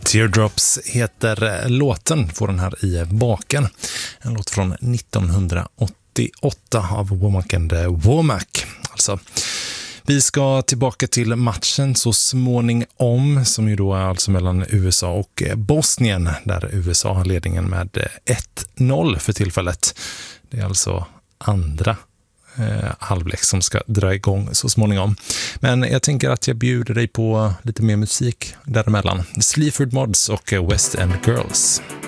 Teardrops heter låten, får den här i baken. En låt från 1988 av Womack and Womack. Alltså, vi ska tillbaka till matchen så småningom, som ju då är alltså mellan USA och Bosnien, där USA har ledningen med 1-0 för tillfället. Det är alltså andra halvlek som ska dra igång så småningom. Men jag tänker att jag bjuder dig på lite mer musik däremellan. Sleaford Mods och West End Girls.